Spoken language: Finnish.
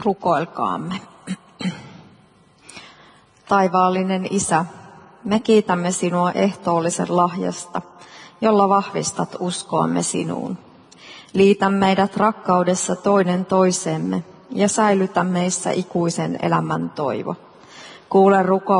Rukoilkaamme. Taivaallinen Isä, me kiitämme sinua ehtoollisen lahjasta, jolla vahvistat uskoamme sinuun. Liitä meidät rakkaudessa toinen toiseemme ja säilytä meissä ikuisen elämän toivo. Kuule